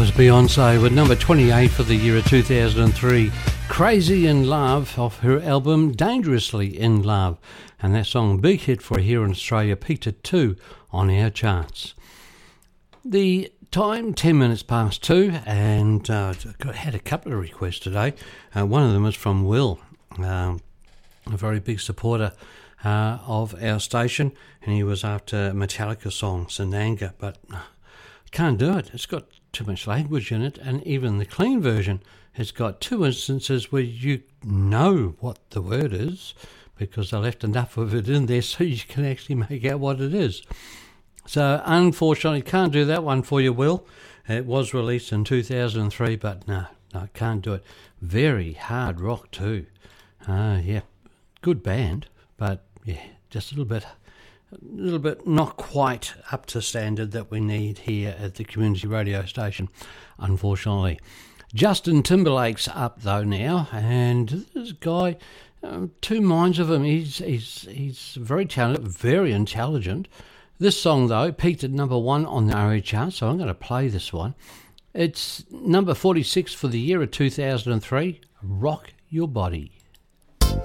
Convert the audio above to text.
was Beyonce with number 28 for the year of 2003, Crazy in Love, off her album Dangerously in Love. And that song, big hit for here in Australia, peaked at 2 on our charts. The time, 10 minutes past 2, and had a couple of requests today. One of them was from Will, a very big supporter of our station, and he was after Metallica song, Sananga, but can't do it. It's got too much language in it, and even the clean version has got two instances where you know what the word is because they left enough of it in there so you can actually make out what it is. So unfortunately can't do that one for you, Will. It was released in 2003, but no, can't do it. Very hard rock too. Yeah, good band, but yeah, just a little bit not quite up to standard that we need here at the community radio station, unfortunately. Justin Timberlake's up though now, and this guy, two minds of him. He's very talented, very intelligent. This song though peaked at number 1 on the RA chart, so I'm going to play this one. It's number 46 for the year of 2003. Rock Your Body.